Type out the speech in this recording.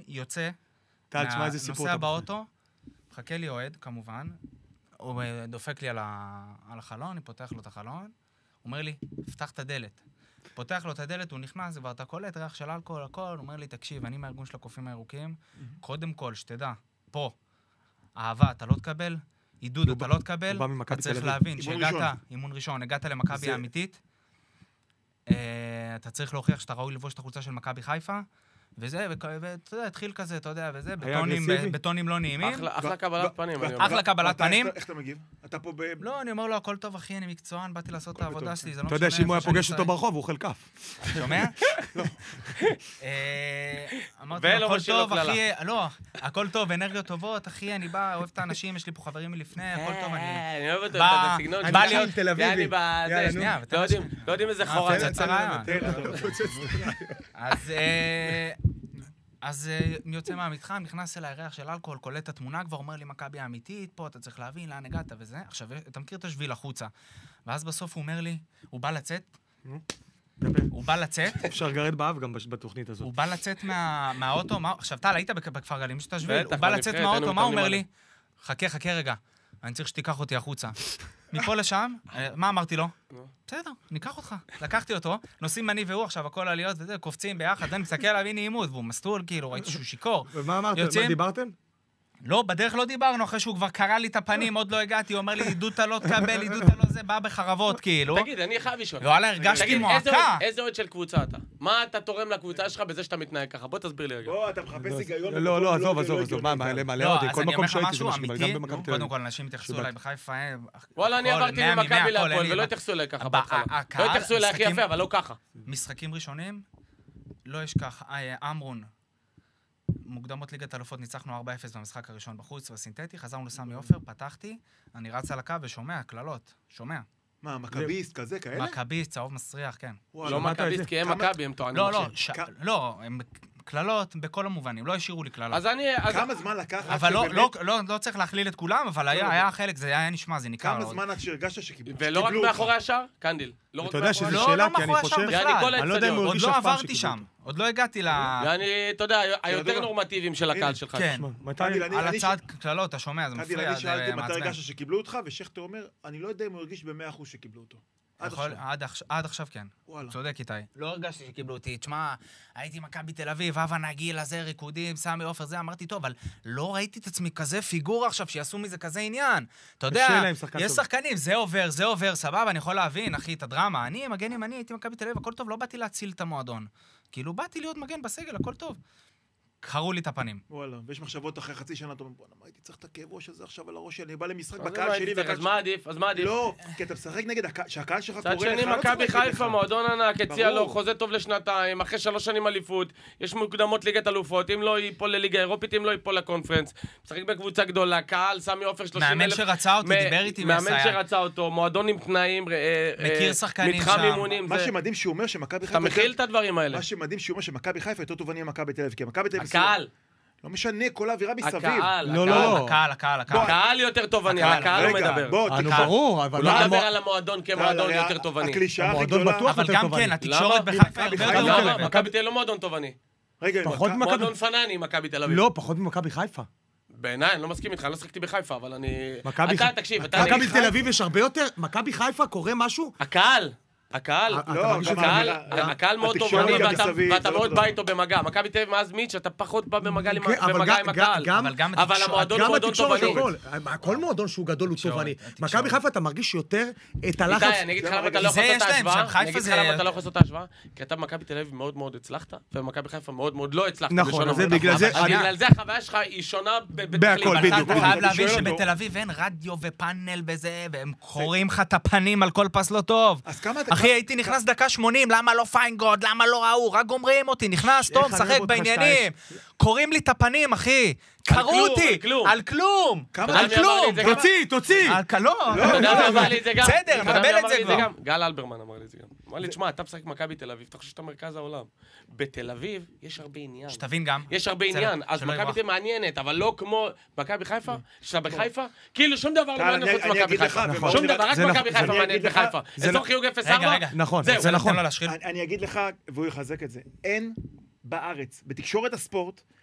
יוצא, נוסע באוטו, מחכה לי אוהד, כמובן, הוא דופק לי על החלון, אני פותח לו את החלון, הוא אומר לי, פתח את הדלת. פותח לו את הדלת, הוא נכנס, ואתה קולט, ריח של אלכוהול, הכל, הוא אומר לי, תקשיב, אני מהארגון של הקופים הירוקים, קודם כל, שתדע, פה, אהבה, אתה לא תקבל, עידוד, אתה לא תקבל, אתה צריך להבין שהגעת, אימון ראשון, הגעת למכבי האמיתית, אתה צריך להוכיח שאתה ראוי לבוש את החולצה של מכבי חיפה, וזה, ואתה יודע, התחיל כזה, אתה יודע, וזה, בטונים לא נעימים. אחלה קבלת פנים. אחלה קבלת פנים. איך אתה מגיב? אתה פה לא, אני אומר לו, הכל טוב, אחי, אני מקצוען, באתי לעשות את העבודה שלי, זה לא משנה. אתה יודע שאם הוא היה פוגש אותו ברחוב, הוא אוכל כף. שומע? אמרתי לו, הכל טוב, אחי, לא, הכל טוב, אנרגיות טובות, אחי, אני בא, אוהב את האנשים, יש לי פה חברים מלפני, הכל טוב, אני אוהב אותו, בא להיות תל אביבי. לא יודעים איזה חורה. זה צרעיון. אז מי יוצא מהמתחם, נכנס אליי ריח של אלכוהול, קולט את התמונה, כבר אומר לי, מכבי האמיתית, פה אתה צריך להבין לאן הגעת וזה. עכשיו, אתה מכיר את השביל החוצה. ואז בסוף הוא אומר לי, הוא בא לצאת. אפשר גרד באב גם בתוכנית הזאת. הוא בא לצאת מהאוטו, עכשיו, טל, היית בכפר גלים, יש את השביל, הוא בא לצאת מהאוטו, מה הוא אומר לי? חכה רגע, אני צריך שתיקח אותי החוצה. מפה לשם, מה אמרתי לו? בסדר, ניקח אותך. לקחתי אותו, נוסעים אני והוא עכשיו, הכל עליות וזה, קופצים ביחד, אני מסתכל עליו, הנה עימות, והוא מסטול, כאילו, ראיתי שהוא שיקור. ומה אמרתם? מה דיברתם? לא, בדרך לא דיברנו, אחרי שהוא כבר קרא לי את הפנים, עוד לא הגעתי, הוא אומר לי, עידוד אתה לא תקבל, עידוד אתה לא זה, בא בחרבות, כאילו. תגיד, אני חייב לשאול. וואלה, הרגשתי מועקה. איזה עוד של קבוצה אתה? מה אתה תורם לקבוצה שלך בזה שאתה מתנהג ככה? בוא תסביר לי רגע. בוא, אתה מחפש היגיון. לא, עזוב, מה, מלא עוד, כל מקום שהייתי זה משהו, גם במכבי תל אביב. קודם כל, אנשים התייחסו אליי בחיפה, וואלה, אני עברתי ממכבי להפועל ולא התייחסו אליי ככה בהתחלה. לא התייחסו אליי הכי יפה, אבל לא ככה. משחקים ראשונים, לא אשכח, אמרון, מוקדמות ליגת אלופות, ניצחנו 4-0 במשחק הראשון בחוץ בסינתטי, חזרנו לסמי עופר, פתחתי, אני רץ על הקו ושומע, קללות, שומע. מה, מכביסט כזה, כאלה? מכביסט, צהוב מסריח, כן. לא מכביסט, כי הם מכבי, הם טוענים. לא, הם קללות בכל המובנים, לא השאירו לי קללות. כמה זמן לקח? אבל לא צריך להכליל את כולם, אבל היה חלק, זה היה נשמע, זה ניכר. כמה זמן עד שהרגשת שקיבלו? ולא רק מאחורי השאר? קנדיל. אתה יודע שזו שאלה, כי אני חושב... אני עוד לא עברתי שם, עוד לא הגעתי אתה יודע, היותר נורמטיביים של הקהל שלך. כן, על הצד קללות, אתה שומע, זה מפריע, אני שאלתי מתי הרגשת שקיבלו אותך, ושכטר אומר, אני לא יודע אם הוא הרגיש ב100% שקיבלו אותו. עד עכשיו כן, צודק איתי. לא הרגשתי שקיבלו אותי, תשמע, הייתי מכבי תל אביב, אבא נגיל, הזה, ריקודים, סמי עופר, זה, אמרתי, טוב, אבל לא ראיתי את עצמי כזה פיגורה עכשיו, שיעשו מזה כזה עניין. אתה יודע, יש שחקנים, זה עובר, סבבה, אני יכול להבין, אחי, את הדרמה. אני, מגן ימני, הייתי מכבי תל אביב, הכל טוב, לא באתי להציל את המועדון. כאילו, באתי להיות מגן בסגל, הכל טוב. קראו לי את הפנים. וואלה, ויש מחשבות אחרי חצי שנה, אתה אומר, בוא'נה, מה הייתי צריך את הכאב ראש הזה עכשיו על הראש שלי, אני בא למשחק בקהל שלי, אז מה עדיף? לא, כי אתה משחק נגד, שהקהל שלך קורא לך, צד שני, מכבי חיפה, מועדון ענק, הציע לו חוזה טוב לשנתיים, אחרי 3 שנים אליפות, יש מוקדמות ליגת אלופות, אם לא ייפול לליגה אירופית, אם לא ייפול לקונפרנס, משחק בקבוצה גדולה, קהל, סמי עופר 30,000. מאמן שרצה אותי, דיבר איתי מאמן שרצה אותו, מועדון עם תנאים, מכיר שחקנים מתחם שם. אימונים. מה שמדהים שהוא אומר שמכבי חיפה... אתה מכיל את הדברים האלה. מה שמדהים שהוא אומר שמכבי חיפה יותר טובעני ממכבי תל אביב, כי מכבי תל אביב... הקהל. לא משנה, כל האווירה מסביב. הקהל. הקהל יותר טובעני, הקהל לא מדבר. ברור, הוא לא מדבר על המועדון כמועדון יותר טובעני. הקלישה הכי גדולה. אבל גם כן, התקשורת בחיפה הרבה יותר טובה. מכבי תל אביב לא מועדון טובעני. רגע, מועדון פנני, מכבי תל אביב. לא, פחות ממכבי חיפה. בעיניי, אני לא מסכים איתך, אני לא שחקתי בחיפה, אבל אני... תקשיב, מכבי תל אביב יש הרבה יותר, מכבי חיפה קורה משהו? הקהל מאוד טובעני ואתה מאוד בא איתו במגע. מכבי תל אביב מאז מיץ' אתה פחות בא במגע עם הקהל. אבל המועדון הוא מועדון טובעני. כל מועדון שהוא גדול הוא טובעני. מכבי חיפה אתה מרגיש יותר את הלחץ. איתי, אני אגיד לך למה אתה לא יכול לעשות את ההשוואה. כי אתה במכבי תל אביב מאוד מאוד הצלחת, ובמכבי חיפה מאוד מאוד לא הצלחת. נכון, זה בגלל זה... בגלל זה החוויה שלך היא שונה בהכל, בדיוק. אתה חייב להבין שבתל אביב אין רדיו ופאנל וזה, והם קוראים לך את הפנים על כל פס לא טוב. אחי, הייתי נכנס דקה 80, למה לא פיינגוד, למה לא ראו, רק גומרים אותי, נכנס, טוב, שחק בעניינים. קוראים לי את הפנים, אחי. קראו אותי, על כלום. תוציא. לא, בסדר, מקבל את זה כבר. גל אלברמן אמר לי את זה גם. אמר לי, תשמע, אתה משחק מכבי תל אביב, אתה חושב שאתה מרכז העולם. בתל אביב יש הרבה עניין. שתבין גם. יש הרבה עניין, אז מכבי תל מעניינת, אבל לא כמו מכבי חיפה, שאתה בחיפה, כאילו שום דבר לא מעניין חוץ מכבי חיפה. שום דבר, רק מכבי חיפה מעניינת בחיפה. אזור חיוג 0-4. נכון, זה נכון. אני אגיד לך, והוא יחזק את זה, אין בארץ, בתקשורת הספורט,